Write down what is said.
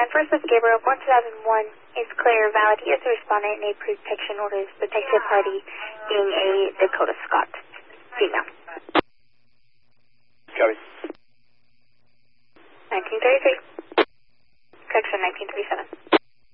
First with Gabriel, 4001 is clear, valid. He is the respondent in a protection orders, protected party being a Dakota Scott female. Copy. 1933. Correction, 1937.